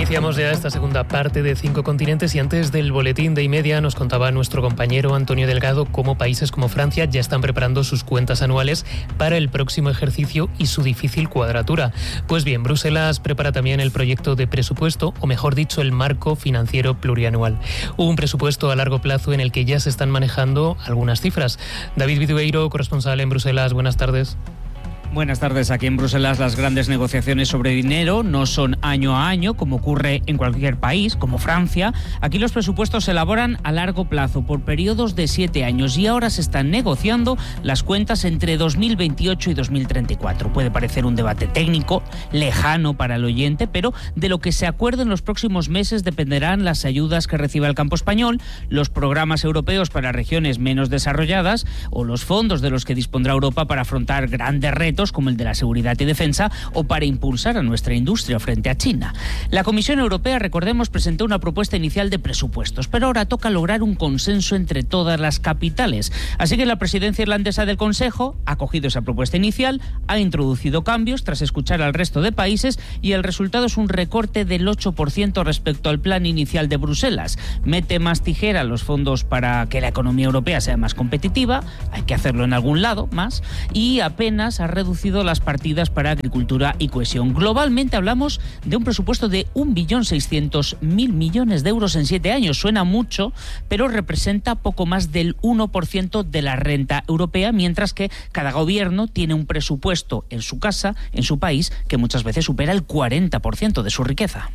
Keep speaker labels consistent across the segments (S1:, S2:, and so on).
S1: Iniciamos ya esta segunda parte de 5 continentes y antes del boletín de Y-Media nos contaba nuestro compañero Antonio Delgado cómo países como Francia ya están preparando sus cuentas anuales para el próximo ejercicio y su difícil cuadratura. Pues bien, Bruselas prepara también el proyecto de presupuesto, o mejor dicho, el marco financiero plurianual. Un presupuesto a largo plazo en el que ya se están manejando algunas cifras. David Vidueiro, corresponsal en Bruselas, buenas tardes.
S2: Buenas tardes. Aquí en Bruselas las grandes negociaciones sobre dinero no son año a año, como ocurre en cualquier país, como Francia. Aquí los presupuestos se elaboran a largo plazo, por periodos de 7 años, y ahora se están negociando las cuentas entre 2028 y 2034. Puede parecer un debate técnico, lejano para el oyente, pero de lo que se acuerde en los próximos meses dependerán las ayudas que reciba el campo español, los programas europeos para regiones menos desarrolladas o los fondos de los que dispondrá Europa para afrontar grandes retos como el de la seguridad y defensa o para impulsar a nuestra industria frente a China. La Comisión Europea, recordemos, presentó una propuesta inicial de presupuestos, pero ahora toca lograr un consenso entre todas las capitales. Así que la presidencia irlandesa del Consejo ha acogido esa propuesta inicial, ha introducido cambios tras escuchar al resto de países y el resultado es un recorte del 8% respecto al plan inicial de Bruselas. Mete más tijera a los fondos para que la economía europea sea más competitiva, hay que hacerlo en algún lado más, y apenas ha reducido las partidas para agricultura y cohesión. Globalmente hablamos de un presupuesto de 1.600.000 millones de euros en 7 años. Suena mucho, pero representa poco más del 1% de la renta europea, mientras que cada gobierno tiene un presupuesto en su casa, en su país, que muchas veces supera el 40% de su riqueza.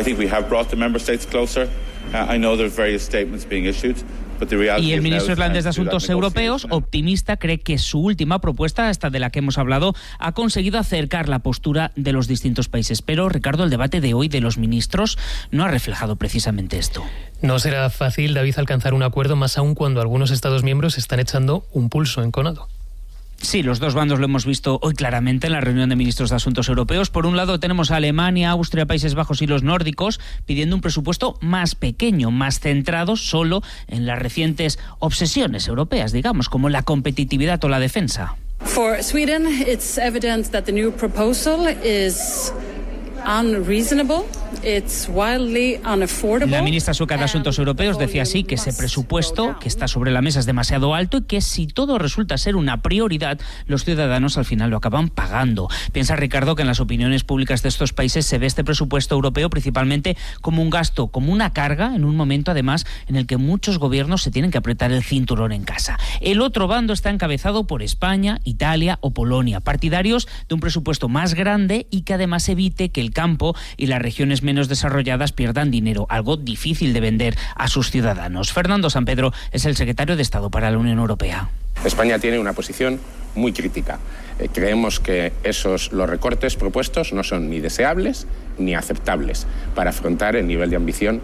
S2: Y el ministro irlandés de Asuntos Europeos, optimista, cree que su última propuesta, esta de la que hemos hablado, ha conseguido acercar la postura de los distintos países. Pero, Ricardo, el debate de hoy de los ministros no ha reflejado precisamente esto.
S1: No será fácil, David, alcanzar un acuerdo, más aún cuando algunos Estados miembros están echando un pulso enconado.
S2: Sí, los dos bandos lo hemos visto hoy claramente en la reunión de ministros de Asuntos Europeos. Por un lado tenemos a Alemania, Austria, Países Bajos y los nórdicos pidiendo un presupuesto más pequeño, más centrado solo en las recientes obsesiones europeas, digamos, como la competitividad o la defensa.
S3: For Sweden, it's evident that the new proposal is unreasonable. It's wildly unaffordable.
S2: La ministra sueca de Asuntos Europeos decía así que ese presupuesto que está sobre la mesa es demasiado alto y que si todo resulta ser una prioridad, los ciudadanos al final lo acaban pagando. Piensa, Ricardo, que en las opiniones públicas de estos países se ve este presupuesto europeo principalmente como un gasto, como una carga, en un momento además en el que muchos gobiernos se tienen que apretar el cinturón en casa. El otro bando está encabezado por España, Italia o Polonia, partidarios de un presupuesto más grande y que además evite que el campo y las regiones menos desarrolladas pierdan dinero, algo difícil de vender a sus ciudadanos. Fernando Sampedro es el secretario de Estado para la Unión Europea.
S4: España tiene una posición muy crítica. Creemos que los recortes propuestos no son ni deseables ni aceptables para afrontar el nivel de ambición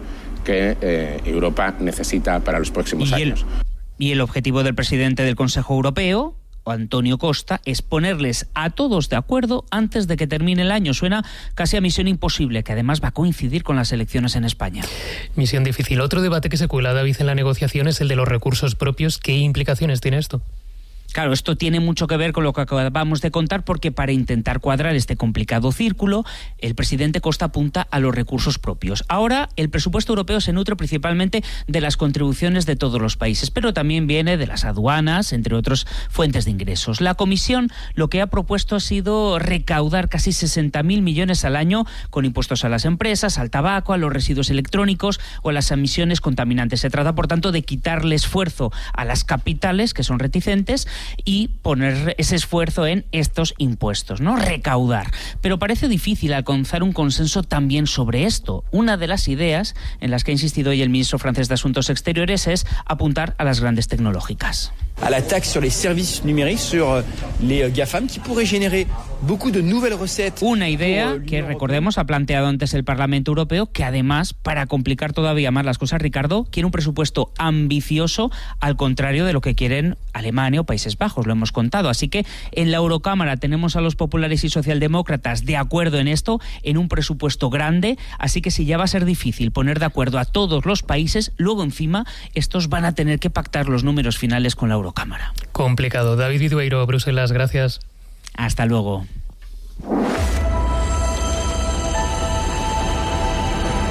S4: que Europa necesita para los próximos años.
S2: Y el objetivo del presidente del Consejo Europeo, Antonio Costa, es ponerles a todos de acuerdo antes de que termine el año. Suena casi a misión imposible, que además va a coincidir con las elecciones en España.
S1: Misión difícil. Otro debate que se cuela, David, en la negociación es el de los recursos propios. ¿Qué implicaciones tiene esto?
S2: Claro, esto tiene mucho que ver con lo que acabamos de contar, porque para intentar cuadrar este complicado círculo, el presidente Costa apunta a los recursos propios. Ahora, el presupuesto europeo se nutre principalmente de las contribuciones de todos los países, pero también viene de las aduanas, entre otras fuentes de ingresos. La Comisión lo que ha propuesto ha sido recaudar casi 60.000 millones al año con impuestos a las empresas, al tabaco, a los residuos electrónicos o a las emisiones contaminantes. Se trata, por tanto, de quitarle esfuerzo a las capitales, que son reticentes, y poner ese esfuerzo en estos impuestos, ¿no? Recaudar. Pero parece difícil alcanzar un consenso también sobre esto. Una de las ideas en las que ha insistido hoy el ministro francés de Asuntos Exteriores es apuntar a las grandes tecnológicas.
S5: A la taxe sur les services numériques, sur les GAFAM, qui pourrait générer beaucoup de nouvelles recettes.
S2: Una idea que, recordemos, ha planteado antes el Parlamento Europeo, que además, para complicar todavía más las cosas, Ricardo, quiere un presupuesto ambicioso, al contrario de lo que quieren Alemania o Países Bajos, lo hemos contado. Así que en la Eurocámara tenemos a los populares y socialdemócratas de acuerdo en esto, en un presupuesto grande, así que si ya va a ser difícil poner de acuerdo a todos los países, luego encima estos van a tener que pactar los números finales con la Eurocámara.
S1: Complicado. David Vidueiro, Bruselas, gracias.
S2: Hasta luego.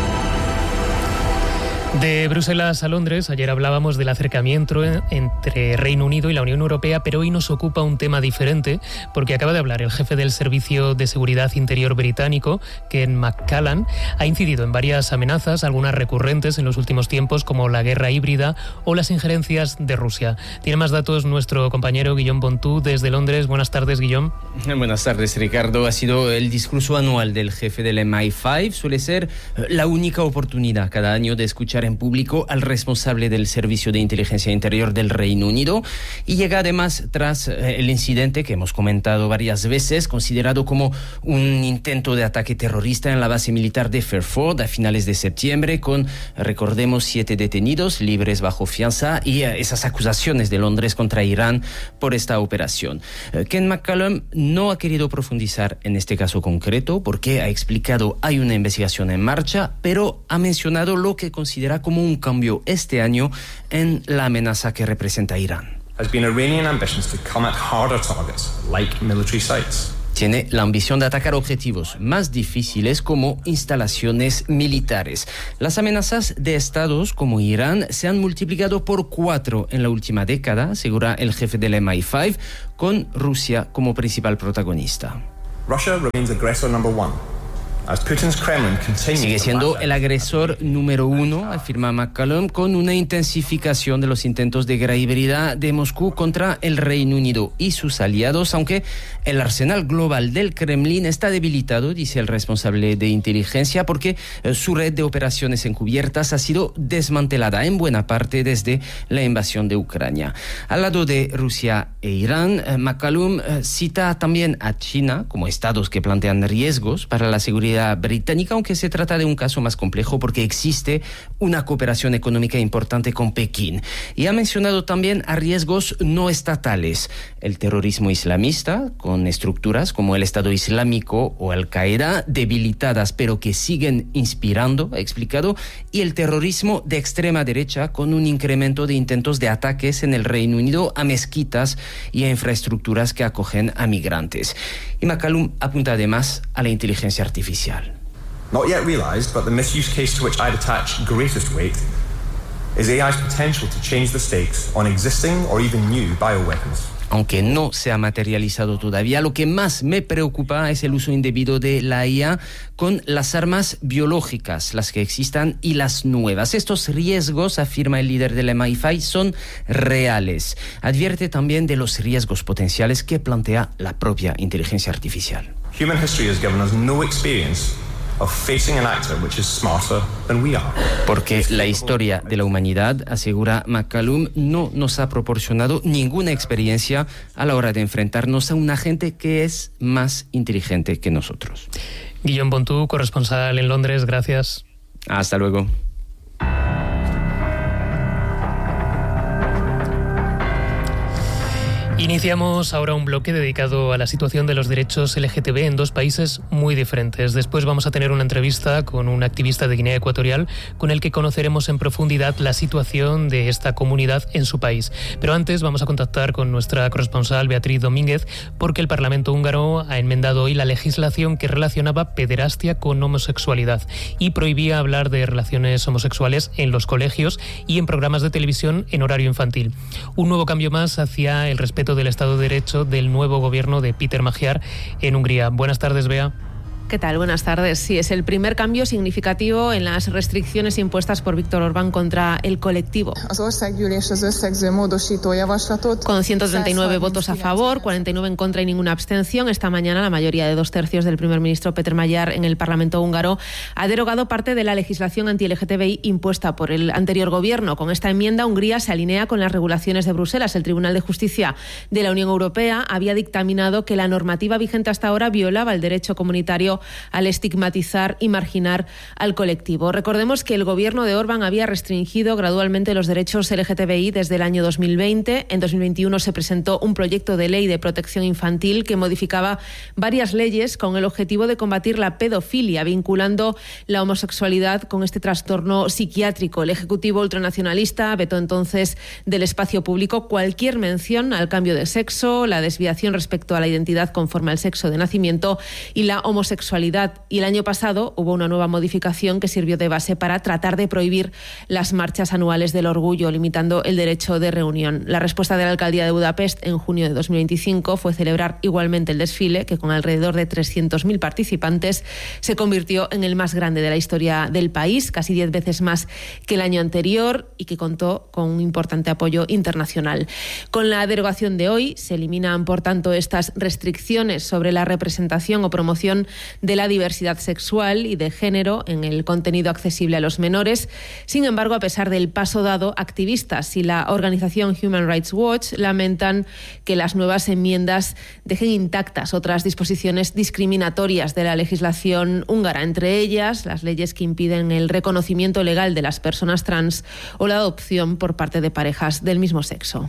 S1: De Bruselas a Londres, ayer hablábamos del acercamiento entre Reino Unido y la Unión Europea, pero hoy nos ocupa un tema diferente, porque acaba de hablar el jefe del Servicio de Seguridad Interior británico, Ken McCallan. Ha incidido en varias amenazas, algunas recurrentes en los últimos tiempos, como la guerra híbrida o las injerencias de Rusia. Tiene más datos nuestro compañero Guillaume Pontú desde Londres. Buenas tardes, Guillaume.
S6: Buenas tardes, Ricardo. Ha sido el discurso anual del jefe del MI5. Suele ser la única oportunidad cada año de escuchar en público al responsable del Servicio de Inteligencia Interior del Reino Unido, y llega además tras el incidente que hemos comentado varias veces, considerado como un intento de ataque terrorista en la base militar de Fairford a finales de septiembre, con, recordemos, 7 detenidos libres bajo fianza y esas acusaciones de Londres contra Irán por esta operación. Ken McCallum no ha querido profundizar en este caso concreto porque ha explicado hay una investigación en marcha, pero ha mencionado lo que considera como un cambio este año en la amenaza que representa Irán. Tiene la ambición de atacar objetivos más difíciles como instalaciones militares. Las amenazas de estados como Irán se han multiplicado por 4 en la última década, asegura el jefe del MI5, con Rusia como principal protagonista.
S7: Russia remains aggressor number 1.
S6: Sigue siendo el agresor número 1, afirma McCallum, con una intensificación de los intentos de guerra híbrida de Moscú contra el Reino Unido y sus aliados, aunque el arsenal global del Kremlin está debilitado, dice el responsable de inteligencia, porque su red de operaciones encubiertas ha sido desmantelada en buena parte desde la invasión de Ucrania. Al lado de Rusia e Irán, McCallum cita también a China como estados que plantean riesgos para la seguridad británica, aunque se trata de un caso más complejo porque existe una cooperación económica importante con Pekín. Y ha mencionado también a riesgos no estatales, el terrorismo islamista, con estructuras como el Estado Islámico o Al-Qaeda debilitadas pero que siguen inspirando, ha explicado, y el terrorismo de extrema derecha, con un incremento de intentos de ataques en el Reino Unido a mezquitas y a infraestructuras que acogen a migrantes. Y McCallum apunta además a la inteligencia artificial.
S7: Not yet realized, but the misuse case to which I'd attach greatest weight is AI's potential to change the stakes on existing or even new bioweapons.
S6: Aunque no se ha materializado todavía, lo que más me preocupa es el uso indebido de la IA con las armas biológicas, las que existan y las nuevas. Estos riesgos, afirma el líder del MI5, son reales. Advierte también de los riesgos potenciales que plantea la propia inteligencia artificial.
S7: Human history has given us no experience of facing an actor which is smarter than we are.
S6: Porque la historia de la humanidad, asegura McCallum, no nos ha proporcionado ninguna experiencia a la hora de enfrentarnos a un agente que es más inteligente que nosotros.
S1: Guillaume Pontú, corresponsal en Londres, gracias.
S6: Hasta luego.
S1: Iniciamos ahora un bloque dedicado a la situación de los derechos LGTB en 2 países muy diferentes. Después vamos a tener una entrevista con un activista de Guinea Ecuatorial con el que conoceremos en profundidad la situación de esta comunidad en su país. Pero antes vamos a contactar con nuestra corresponsal Beatriz Domínguez, porque el Parlamento húngaro ha enmendado hoy la legislación que relacionaba pederastia con homosexualidad y prohibía hablar de relaciones homosexuales en los colegios y en programas de televisión en horario infantil. Un nuevo cambio más hacia el respeto del Estado de Derecho del nuevo gobierno de Péter Magyar en Hungría. Buenas tardes, Bea.
S8: ¿Qué tal? Buenas tardes. Sí, es el primer cambio significativo en las restricciones impuestas por Viktor Orbán contra el colectivo. Con 139 votos a favor, 49 en contra y ninguna abstención, esta mañana la mayoría de 2/3 del primer ministro Péter Magyar en el Parlamento húngaro ha derogado parte de la legislación anti-LGTBI impuesta por el anterior gobierno. Con esta enmienda, Hungría se alinea con las regulaciones de Bruselas. El Tribunal de Justicia de la Unión Europea había dictaminado que la normativa vigente hasta ahora violaba el derecho comunitario al estigmatizar y marginar al colectivo. Recordemos que el gobierno de Orbán había restringido gradualmente los derechos LGTBI desde el año 2020. En 2021 se presentó un proyecto de ley de protección infantil que modificaba varias leyes con el objetivo de combatir la pedofilia, vinculando la homosexualidad con este trastorno psiquiátrico. El Ejecutivo ultranacionalista vetó entonces del espacio público cualquier mención al cambio de sexo, la desviación respecto a la identidad conforme al sexo de nacimiento y la homosexualidad homosexualidad. Y el año pasado hubo una nueva modificación que sirvió de base para tratar de prohibir las marchas anuales del orgullo, limitando el derecho de reunión. La respuesta de la alcaldía de Budapest en junio de 2025 fue celebrar igualmente el desfile, que con alrededor de 300.000 participantes se convirtió en el más grande de la historia del país, casi 10 veces más que el año anterior, y que contó con un importante apoyo internacional. Con la derogación de hoy se eliminan, por tanto, estas restricciones sobre la representación o promoción de la diversidad sexual y de género en el contenido accesible a los menores. Sin embargo, a pesar del paso dado, activistas y la organización Human Rights Watch lamentan que las nuevas enmiendas dejen intactas otras disposiciones discriminatorias de la legislación húngara, entre ellas las leyes que impiden el reconocimiento legal de las personas trans o la adopción por parte de parejas del mismo sexo.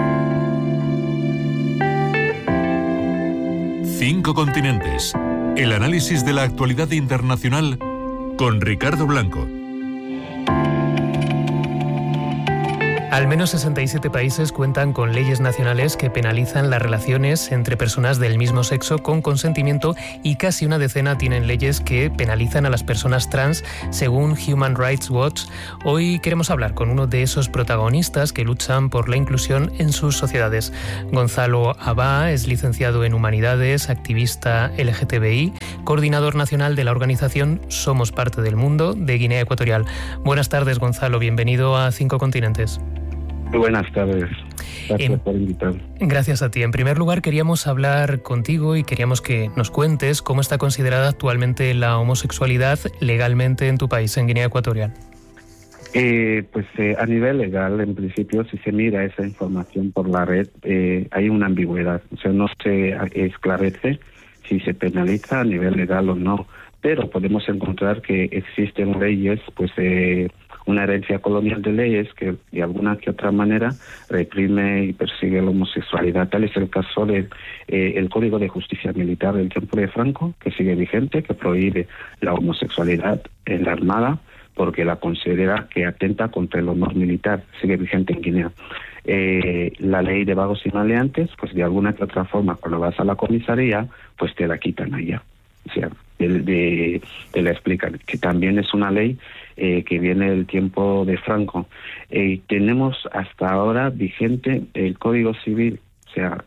S9: 5 continentes. El análisis de la actualidad internacional con Ricardo Blanco.
S1: Al menos 67 países cuentan con leyes nacionales que penalizan las relaciones entre personas del mismo sexo con consentimiento, y casi una decena tienen leyes que penalizan a las personas trans, según Human Rights Watch. Hoy queremos hablar con uno de esos protagonistas que luchan por la inclusión en sus sociedades. Gonzalo Abá es licenciado en Humanidades, activista LGTBI, coordinador nacional de la organización Somos Parte del Mundo de Guinea Ecuatorial. Buenas tardes, Gonzalo. Bienvenido a 5 continentes.
S10: Muy buenas tardes. Gracias por invitarme.
S1: Gracias a ti. En primer lugar, queríamos hablar contigo y queríamos que nos cuentes cómo está considerada actualmente la homosexualidad legalmente en tu país, en Guinea Ecuatorial.
S10: A nivel legal, en principio, si se mira esa información por la red, hay una ambigüedad. O sea, no se esclarece si se penaliza a nivel legal o no. Pero podemos encontrar que existen leyes, una herencia colonial de leyes que de alguna que otra manera reprime y persigue la homosexualidad. Tal es el caso del el Código de Justicia Militar del tiempo de Franco, que sigue vigente, que prohíbe la homosexualidad en la Armada porque la considera que atenta contra el honor militar. Sigue vigente en Guinea. La ley de vagos y maleantes, pues de alguna que otra forma, cuando vas a la comisaría, pues te la quitan allá. O sea, te la explican, que también es una ley que viene del tiempo de Franco. Tenemos hasta ahora vigente el Código Civil, o sea,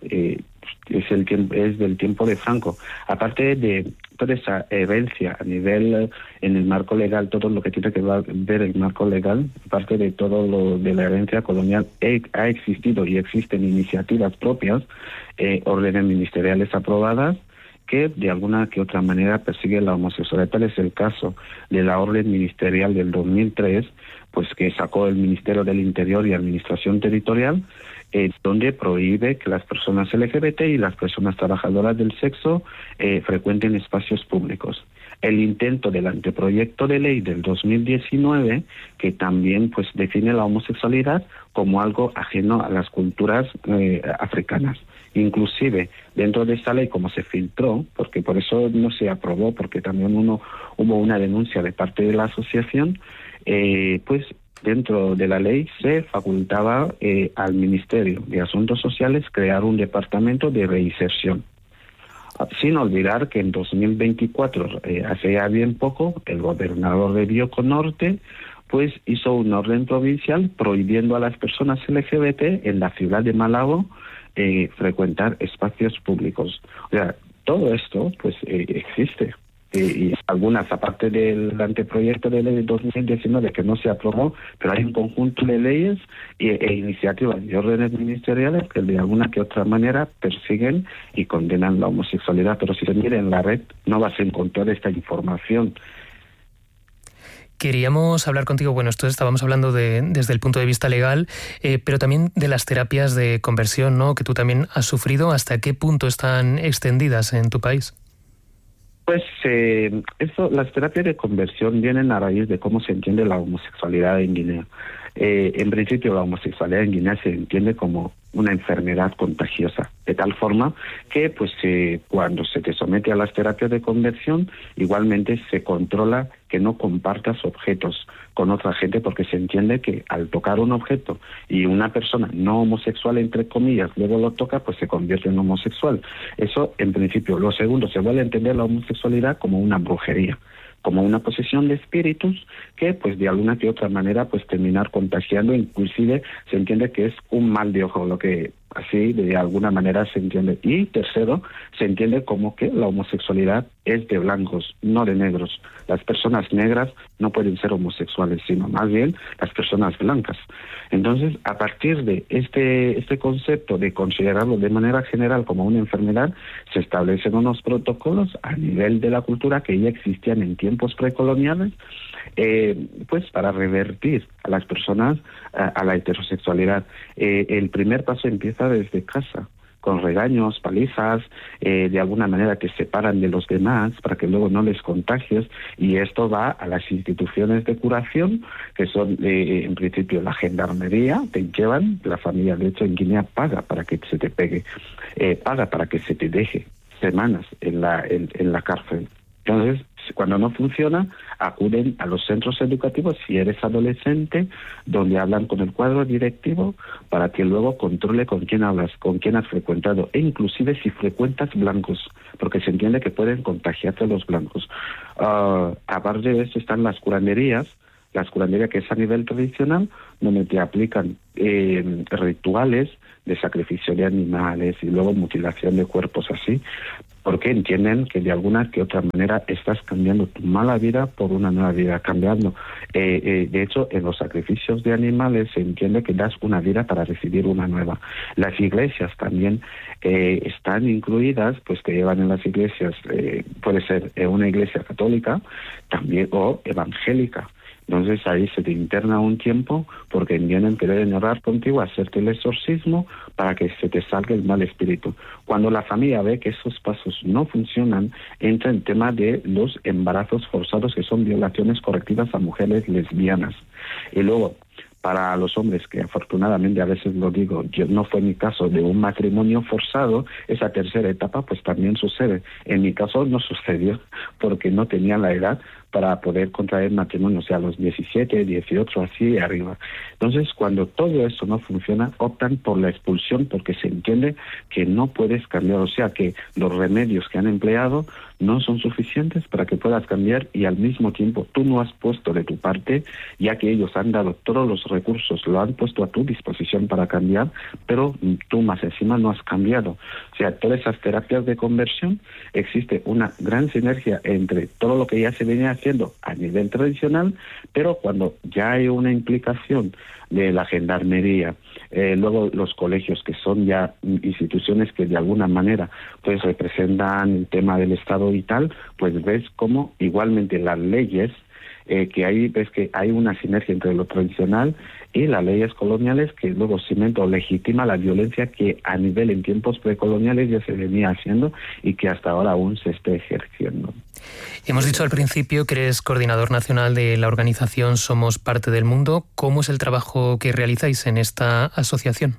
S10: es del tiempo de Franco. Aparte de toda esa herencia a nivel, en el marco legal, todo lo que tiene que ver el marco legal, aparte de todo lo de la herencia colonial, ha existido y existen iniciativas propias, órdenes ministeriales aprobadas, que de alguna que otra manera persigue la homosexualidad. Tal es el caso de la orden ministerial del 2003, pues que sacó el Ministerio del Interior y Administración Territorial, donde prohíbe que las personas LGBT y las personas trabajadoras del sexo frecuenten espacios públicos. El intento del anteproyecto de ley del 2019, que también pues define la homosexualidad como algo ajeno a las culturas africanas. Inclusive dentro de esta ley, como se filtró, porque por eso no se aprobó, porque también hubo una denuncia de parte de la asociación, pues dentro de la ley se facultaba al Ministerio de Asuntos Sociales crear un departamento de reinserción. Sin olvidar que en 2024, hace ya bien poco, el gobernador de Bioko Norte pues hizo una orden provincial prohibiendo a las personas LGBT en la ciudad de Malabo frecuentar espacios públicos. O sea, todo esto pues existe. Y algunas, aparte del anteproyecto de ley de 2019 que no se aprobó, pero hay un conjunto de leyes e iniciativas y órdenes ministeriales que de alguna que otra manera persiguen y condenan la homosexualidad. Pero si se mira en la red no vas a encontrar esta información.
S1: Queríamos hablar contigo, bueno, esto estábamos hablando desde el punto de vista legal, pero también de las terapias de conversión, ¿no?, que tú también has sufrido. ¿Hasta qué punto están extendidas en tu país?
S10: Pues las terapias de conversión vienen a raíz de cómo se entiende la homosexualidad en Guinea. En principio, la homosexualidad en Guinea se entiende como una enfermedad contagiosa, de tal forma que pues cuando se te somete a las terapias de conversión, igualmente se controla que no compartas objetos con otra gente, porque se entiende que al tocar un objeto y una persona no homosexual, entre comillas, luego lo toca, pues se convierte en homosexual. Eso en principio. Lo segundo, se vuelve a entender la homosexualidad como una brujería, como una posesión de espíritus que pues de alguna que otra manera pues terminar contagiando, inclusive se entiende que es un mal de ojo, lo que así de alguna manera se entiende. Y tercero, se entiende como que la homosexualidad es de blancos, no de negros. Las personas negras no pueden ser homosexuales, sino más bien las personas blancas. Entonces, a partir de este concepto de considerarlo de manera general como una enfermedad, se establecen unos protocolos a nivel de la cultura que ya existían en tiempos precoloniales, pues para revertir a las personas a la heterosexualidad. El primer paso empieza desde casa, con regaños, palizas, de alguna manera te separan de los demás para que luego no les contagies, y esto va a las instituciones de curación, que son en principio la gendarmería, te llevan, la familia de hecho en Guinea paga para que se te pegue, paga para que se te deje semanas en la cárcel. Entonces, cuando no funciona, acuden a los centros educativos, si eres adolescente, donde hablan con el cuadro directivo para que luego controle con quién hablas, con quién has frecuentado, e inclusive si frecuentas blancos, porque se entiende que pueden contagiarte a los blancos. Aparte de eso están las curanderías que es a nivel tradicional, donde te aplican rituales de sacrificio de animales y luego mutilación de cuerpos así, porque entienden que de alguna que otra manera estás cambiando tu mala vida por una nueva vida, cambiando. De hecho, en los sacrificios de animales se entiende que das una vida para recibir una nueva. Las iglesias también están incluidas, pues te llevan en las iglesias, puede ser una iglesia católica también o evangélica. Entonces ahí se te interna un tiempo porque entienden que deben orar contigo, hacerte el exorcismo para que se te salga el mal espíritu. Cuando la familia ve que esos pasos no funcionan, entra el tema de los embarazos forzados, que son violaciones correctivas a mujeres lesbianas. Y luego, para los hombres, que afortunadamente a veces lo digo, no fue mi caso, de un matrimonio forzado, esa tercera etapa pues también sucede. En mi caso no sucedió porque no tenía la edad para poder contraer matrimonio, o sea, a los 17, 18, así arriba. Entonces, cuando todo eso no funciona, optan por la expulsión porque se entiende que no puedes cambiar, o sea, que los remedios que han empleado no son suficientes para que puedas cambiar, y al mismo tiempo tú no has puesto de tu parte, ya que ellos han dado todos los recursos, lo han puesto a tu disposición para cambiar, pero tú más encima no has cambiado. O sea, todas esas terapias de conversión, existe una gran sinergia entre todo lo que ya se venía haciendo a nivel tradicional, pero cuando ya hay una implicación de la gendarmería, luego los colegios, que son ya instituciones que de alguna manera pues representan el tema del Estado y tal, pues ves como igualmente las leyes que hay, ves que hay una sinergia entre lo tradicional y las leyes coloniales, que luego cimenta o legitima la violencia que a nivel en tiempos precoloniales ya se venía haciendo y que hasta ahora aún se está ejerciendo.
S1: Hemos dicho al principio que eres coordinador nacional de la organización Somos Parte del Mundo. ¿Cómo es el trabajo que realizáis en esta asociación?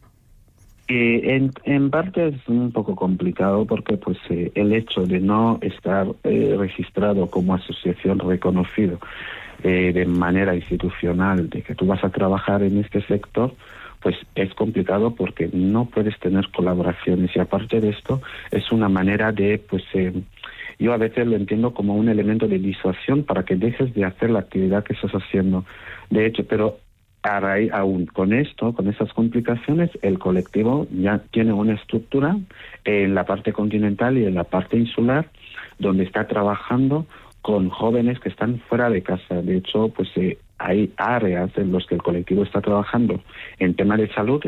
S10: En parte es un poco complicado porque pues el hecho de no estar registrado como asociación reconocido de manera institucional, de que tú vas a trabajar en este sector, pues es complicado porque no puedes tener colaboraciones, y aparte de esto es una manera de pues yo a veces lo entiendo como un elemento de disuasión para que dejes de hacer la actividad que estás haciendo. De hecho, pero a raíz, aún con esto, con esas complicaciones, el colectivo ya tiene una estructura en la parte continental y en la parte insular, donde está trabajando con jóvenes que están fuera de casa. De hecho, pues hay áreas en las que el colectivo está trabajando en tema de salud,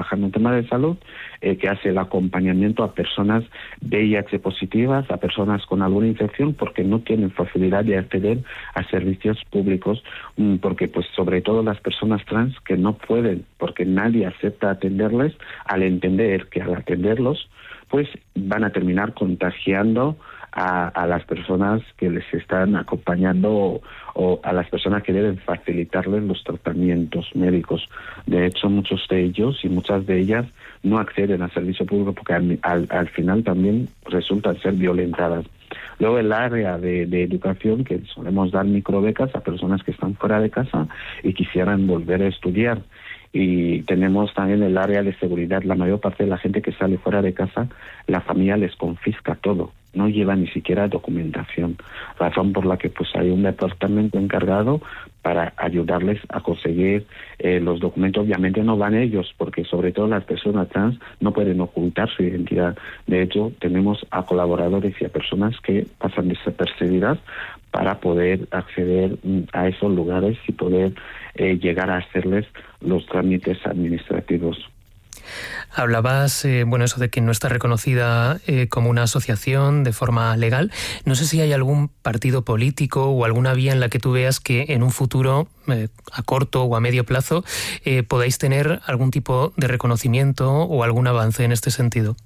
S10: que hace el acompañamiento a personas VIH positivas, a personas con alguna infección, porque no tienen facilidad de acceder a servicios públicos, porque pues sobre todo las personas trans que no pueden, porque nadie acepta atenderles, al entender que al atenderlos pues van a terminar contagiando a las personas que les están acompañando o a las personas que deben facilitarles los tratamientos médicos. De hecho, muchos de ellos y muchas de ellas no acceden al servicio público porque al final también resultan ser violentadas. Luego el área de educación, que solemos dar microbecas a personas que están fuera de casa y quisieran volver a estudiar. Y tenemos también el área de seguridad. La mayor parte de la gente que sale fuera de casa, la familia les confisca todo, no lleva ni siquiera documentación, razón por la que pues hay un departamento encargado para ayudarles a conseguir los documentos. Obviamente no van ellos, porque sobre todo las personas trans no pueden ocultar su identidad. De hecho, tenemos a colaboradores y a personas que pasan desapercibidas para poder acceder a esos lugares y poder llegar a hacerles los trámites administrativos.
S1: Hablabas, eso de que no está reconocida como una asociación de forma legal. No sé si hay algún partido político o alguna vía en la que tú veas que en un futuro, a corto o a medio plazo, podáis tener algún tipo de reconocimiento o algún avance en este sentido.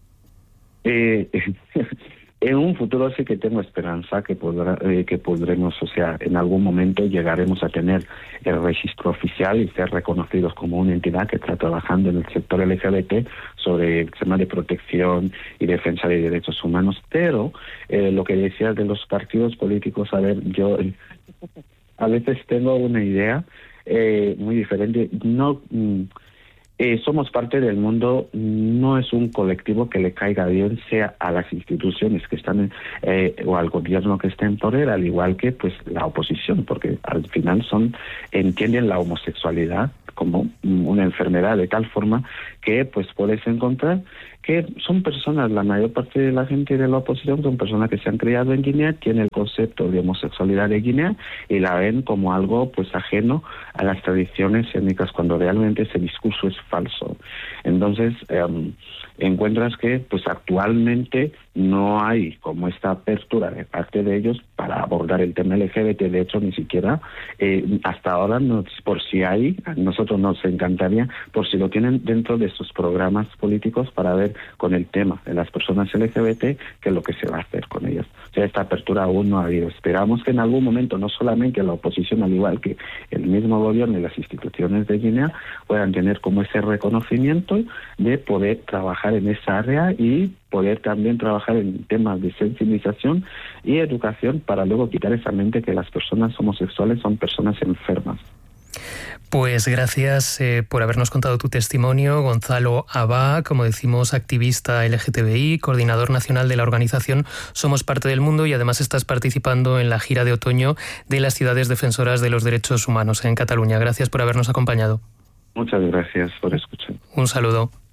S10: En un futuro sí que tengo esperanza que podremos, en algún momento llegaremos a tener el registro oficial y ser reconocidos como una entidad que está trabajando en el sector LGBT sobre el tema de protección y defensa de derechos humanos. Pero lo que decías de los partidos políticos, yo a veces tengo una idea muy diferente. Somos parte del mundo, no es un colectivo que le caiga bien, sea a las instituciones que están o al gobierno que está en poder, al igual que pues la oposición, porque al final entienden la homosexualidad como una enfermedad de tal forma que pues puedes encontrar que son personas, la mayor parte de la gente de la oposición son personas que se han criado en Guinea, tienen el concepto de homosexualidad de Guinea y la ven como algo pues ajeno a las tradiciones étnicas, cuando realmente ese discurso es falso. Entonces encuentras que pues actualmente no hay como esta apertura de parte de ellos para abordar el tema LGBT. De hecho, ni siquiera hasta ahora, por si hay, a nosotros nos encantaría, por si lo tienen dentro de sus programas políticos, para ver con el tema de las personas LGBT qué es lo que se va a hacer con ellas. O sea, esta apertura aún no ha habido. Esperamos que en algún momento no solamente la oposición, al igual que el mismo gobierno y las instituciones de Guinea, puedan tener como ese reconocimiento de poder trabajar en esa área y poder también trabajar en temas de sensibilización y educación, para luego quitar esa mente que las personas homosexuales son personas enfermas.
S1: Pues gracias por habernos contado tu testimonio, Gonzalo Abá, como decimos, activista LGTBI, coordinador nacional de la organización Somos Parte del Mundo, y además estás participando en la gira de otoño de las ciudades defensoras de los derechos humanos en Cataluña. Gracias por habernos acompañado.
S10: Muchas gracias por escuchar.
S1: Un saludo.